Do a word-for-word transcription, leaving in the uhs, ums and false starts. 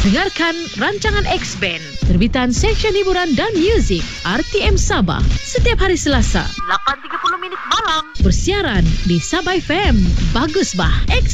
Dengarkan rancangan X-Band, terbitan Seksyen Hiburan dan Muzik R T M Sabah setiap hari Selasa lapan tiga puluh minit malam. bersiaran di Sabah F M. Bagus bah. X